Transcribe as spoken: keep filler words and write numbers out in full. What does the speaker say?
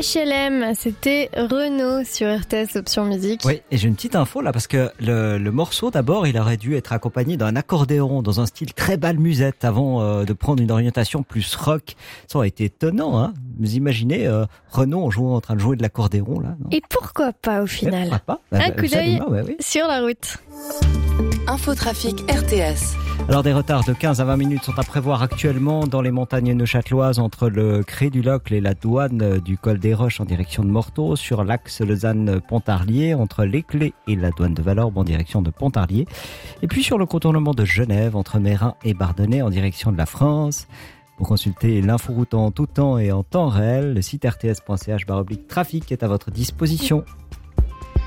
H L M, c'était Renaud sur R T S Option Musique. Oui, et j'ai une petite info là, parce que le, le morceau, d'abord, il aurait dû être accompagné d'un accordéon dans un style très bal musette avant euh, de prendre une orientation plus rock. Ça aurait été étonnant, hein. Vous imaginez euh, Renaud en jouant, en train de jouer de l'accordéon là, non? Et pourquoi pas au final? Pourquoi pas? Bah, Un coup d'œil ouais, oui. sur la route. Infotrafic R T S. Alors des retards de quinze à vingt minutes sont à prévoir actuellement dans les montagnes neuchâteloises entre le Cré du Locle et la douane du Col des Roches en direction de Morteau, sur l'axe Lausanne-Pontarlier entre l'Éclé et la douane de Valorbe en direction de Pontarlier, et puis sur le contournement de Genève entre Mérin et Bardonnay en direction de la France. Pour consulter l'inforoute en tout temps et en temps réel, le site r t s point c h barre oblique trafic est à votre disposition.